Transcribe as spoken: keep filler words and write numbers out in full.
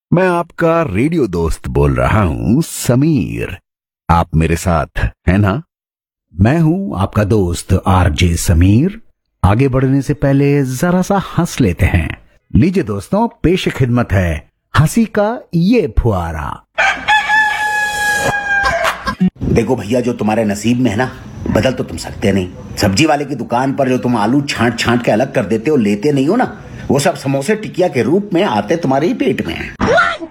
मैं आपका रेडियो दोस्त बोल रहा हूँ समीर। आप मेरे साथ है ना? मैं हूँ आपका दोस्त आरजे समीर। आगे बढ़ने से पहले जरा सा हंस लेते हैं। लीजिए दोस्तों, पेश खिदमत है हंसी का ये फुहारा। देखो भैया, जो तुम्हारे नसीब में है ना, बदल तो तुम सकते नहीं। सब्जी वाले की दुकान पर जो तुम आलू छांट छांट के अलग कर देते हो, लेते नहीं हो ना, वो सब समोसे टिकिया के रूप में आते तुम्हारे ही पेट में।